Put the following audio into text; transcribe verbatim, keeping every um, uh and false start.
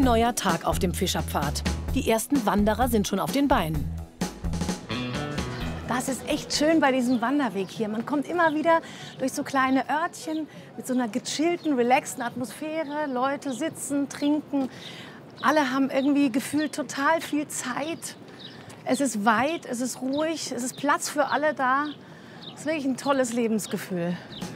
neuer Tag auf dem Fischerpfad. Die ersten Wanderer sind schon auf den Beinen. Das ist echt schön bei diesem Wanderweg hier. Man kommt immer wieder durch so kleine Örtchen mit so einer gechillten, relaxten Atmosphäre. Leute sitzen, trinken. Alle haben irgendwie gefühlt total viel Zeit. Es ist weit, es ist ruhig, es ist Platz für alle da. Es ist wirklich ein tolles Lebensgefühl.